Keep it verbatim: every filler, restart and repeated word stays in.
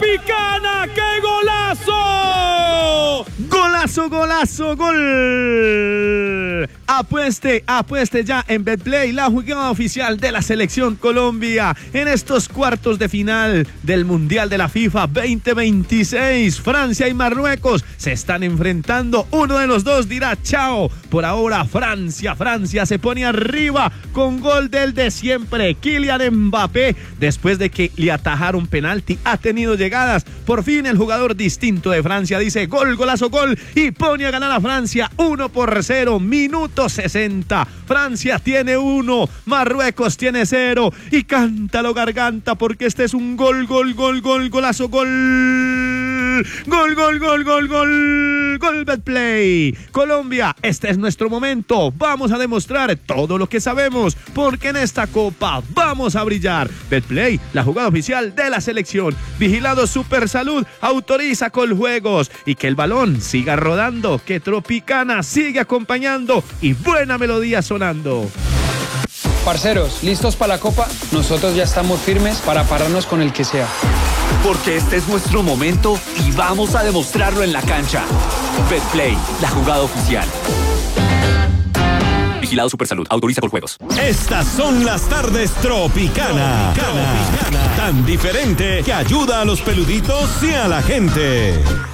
Tropicana. ¡Qué golazo! Golazo, golazo, gol. Apueste, apueste ya en Betplay, la jugada oficial de la selección Colombia en estos cuartos de final del Mundial de la FIFA veinte veintiséis. Francia y Marruecos se están enfrentando. Uno de los dos dirá chao. Por ahora Francia, Francia se pone arriba con gol del de siempre, Kylian Mbappé. Después de que le atajaron penalti, ha tenido llegadas. Por fin el jugador distinto de Francia dice gol, golazo, gol y pone a ganar a Francia uno por cero. Minuto sesenta. Francia tiene uno, Marruecos tiene cero y cántalo garganta porque este es un gol, gol, gol, gol, golazo, gol. Gol, gol, gol, gol, gol. Gol Betplay. Colombia, este es nuestro momento. Vamos a demostrar todo lo que sabemos porque en esta copa vamos a brillar. Betplay, la jugada oficial de la selección. Vigilado Supersalud, autoriza Coljuegos y que el balón siga rodando, que Tropicana sigue acompañando y buena melodía sonando. Parceros, ¿listos para la copa? Nosotros ya estamos firmes para pararnos con el que sea. Porque este es nuestro momento y vamos a demostrarlo en la cancha. Betplay, la jugada oficial. Vigilado Supersalud, autoriza Coljuegos. Estas son las tardes Tropicana. Tropicana. Tan diferente que ayuda a los peluditos y a la gente.